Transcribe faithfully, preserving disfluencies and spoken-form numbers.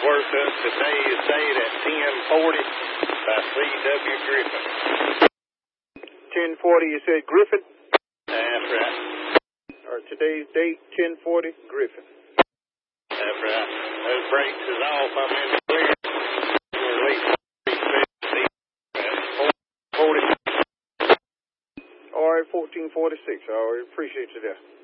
worked up today's date at ten forty by C W Griffin. ten forty, you said Griffin? That's right. Or today's date, ten forty, Griffin. That's right. Those brakes is off. I'm in the clear. Release forty. All right, fourteen forty-six. All right, appreciate you there.